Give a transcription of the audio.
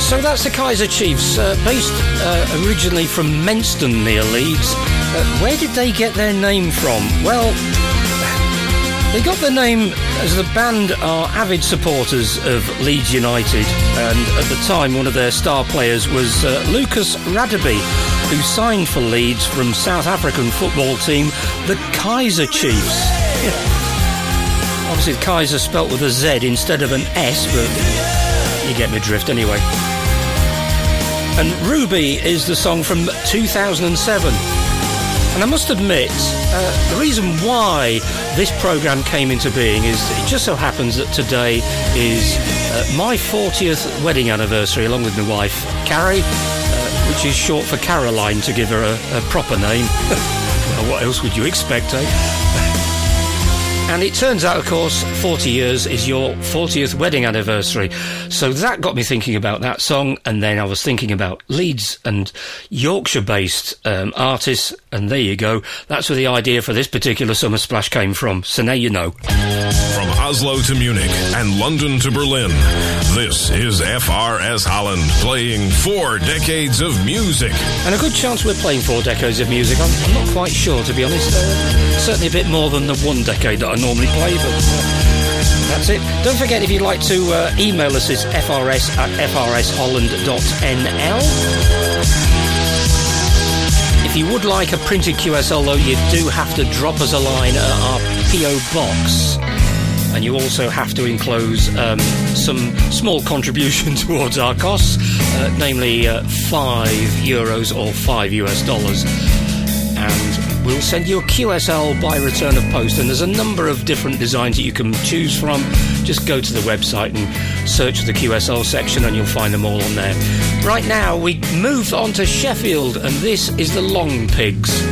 So that's the Kaiser Chiefs, based originally from Menston near Leeds. Where did they get their name from? Well, they got their name as the band are avid supporters of Leeds United, and at the time one of their star players was Lucas Radebe, who signed for Leeds from South African football team the Kaiser Chiefs. Obviously Kaiser spelt with a Z instead of an S, but you get my drift anyway. And Ruby is the song from 2007. And I must admit, the reason why this programme came into being is it just so happens that today is my 40th wedding anniversary, along with my wife, Carrie, which is short for Caroline, to give her a proper name. Well, what else would you expect, eh? And it turns out, of course, 40 years is your 40th wedding anniversary. So that got me thinking about that song, and then I was thinking about Leeds and Yorkshire-based artists, and there you go. That's where the idea for this particular Summer Splash came from. So now you know. From Oslo to Munich and London to Berlin, this is FRS Holland, playing 4 decades of music. And a good chance we're playing 4 decades of music. I'm not quite sure, to be honest. Certainly a bit more than the 1 decade that I normally play, but that's it. Don't forget, if you'd like to email us, it's frs@frsholland.nl. If you would like a printed QSL, though, you do have to drop us a line at our P.O. Box. And you also have to enclose some small contribution towards our costs, namely €5 or $5. And we'll send you a QSL by return of post. And there's a number of different designs that you can choose from. Just go to the website and search the QSL section and you'll find them all on there. Right now, we move on to Sheffield, and this is the Long Pigs.